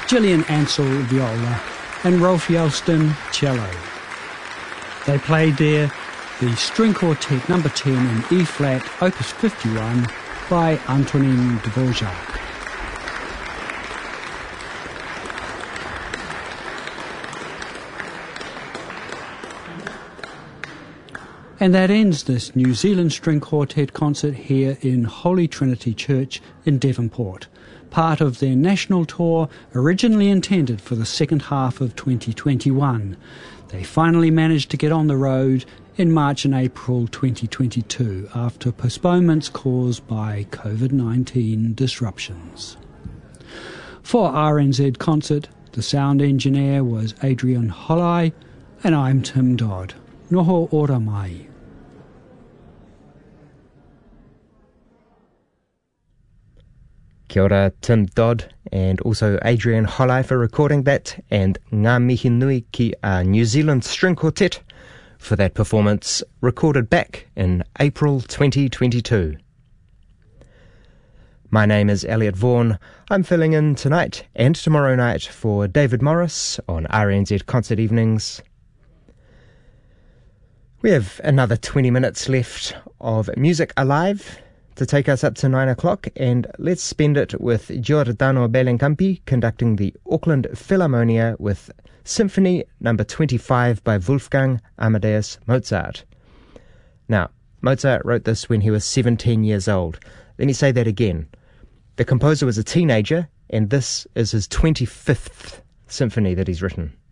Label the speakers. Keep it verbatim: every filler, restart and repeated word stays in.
Speaker 1: Gillian Ansell viola, and Rolf Yelston cello. They played there the String Quartet number ten in E-flat, opus fifty-one, by Antonin Dvorak. And that ends this New Zealand String Quartet concert here in Holy Trinity Church in Devonport, part of their national tour originally intended for the second half of twenty twenty-one. They finally managed to get on the road in March and April twenty twenty-two after postponements caused by COVID nineteen disruptions. For R N Z Concert, the sound engineer was Adrian Holley, and I'm Tim Dodd. Noho ora mai.
Speaker 2: Kia ora, Tim Dodd, and also Adrian Holley for recording that, and ngā mihi nui ki a New Zealand String Quartet for that performance recorded back in April twenty twenty-two. My name is Elliot Vaughan. I'm filling in tonight and tomorrow night for David Morris on R N Z Concert Evenings. We have another twenty minutes left of Music Alive to take us up to nine o'clock, and let's spend it with Giordano Bellincampi conducting the Auckland Philharmonia with Symphony number twenty-five by Wolfgang Amadeus Mozart. Now, Mozart wrote this when he was seventeen years old. Let me say that again. The composer was a teenager, and this is his twenty-fifth symphony that he's written.